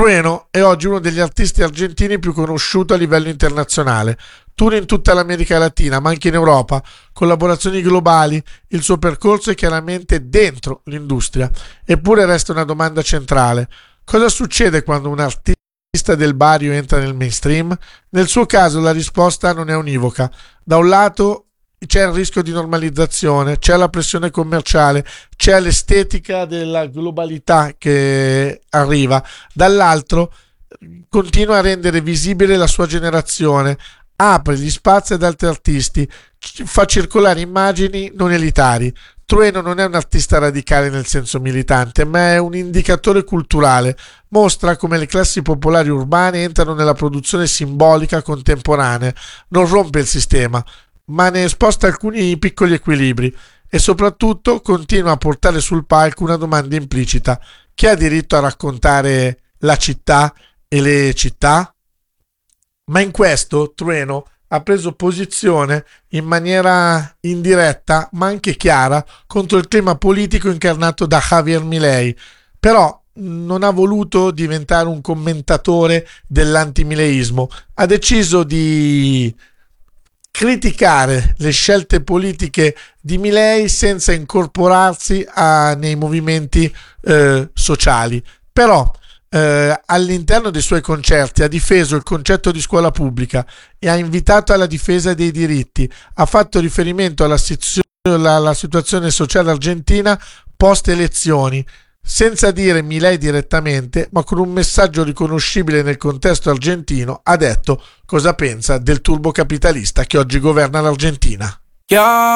Trueno è oggi uno degli artisti argentini più conosciuti a livello internazionale. Tour in tutta l'America Latina, ma anche in Europa, collaborazioni globali. Il suo percorso è chiaramente dentro l'industria. Eppure resta una domanda centrale. Cosa succede quando un artista del Barrio entra nel mainstream? Nel suo caso la risposta non è univoca. Da un lato c'è il rischio di normalizzazione, c'è la pressione commerciale, c'è l'estetica della globalità che arriva. Dall'altro continua a rendere visibile la sua generazione, apre gli spazi ad altri artisti, fa circolare immagini non elitari. Trueno non è un artista radicale nel senso militante, ma è un indicatore culturale. Mostra come le classi popolari urbane entrano nella produzione simbolica contemporanea. Non rompe il sistema, ma ne sposta alcuni piccoli equilibri e soprattutto continua a portare sul palco una domanda implicita: chi ha diritto a raccontare la città e le città? Ma in questo Trueno ha preso posizione in maniera indiretta ma anche chiara contro il clima politico incarnato da Javier Milei. Però non ha voluto diventare un commentatore dell'antimileismo, ha deciso di criticare le scelte politiche di Milei senza incorporarsi nei movimenti sociali. Però all'interno dei suoi concerti ha difeso il concetto di scuola pubblica e ha invitato alla difesa dei diritti. Ha fatto riferimento alla situazione sociale argentina post elezioni, senza dire Milei direttamente, ma con un messaggio riconoscibile nel contesto argentino. Ha detto cosa pensa del turbocapitalista che oggi governa l'Argentina.